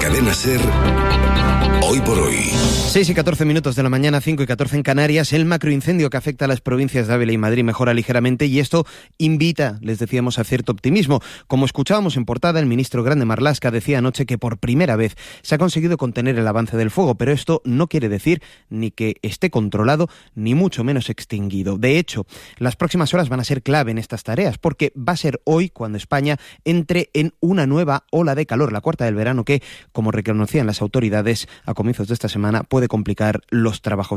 Cadena SER, Hoy por Hoy. 6 y 14 minutos de la mañana, 5 y 14 en Canarias. El macroincendio que afecta a las provincias de Ávila y Madrid mejora ligeramente y esto invita, les decíamos, a cierto optimismo. Como escuchábamos en portada, el ministro Grande Marlaska decía anoche que por primera vez se ha conseguido contener el avance del fuego, pero esto no quiere decir ni que esté controlado ni mucho menos extinguido. De hecho, las próximas horas van a ser clave en estas tareas porque va a ser hoy cuando España entre en una nueva ola de calor, la cuarta del verano, que, como reconocían las autoridades a comienzos de esta semana, puede complicar los trabajos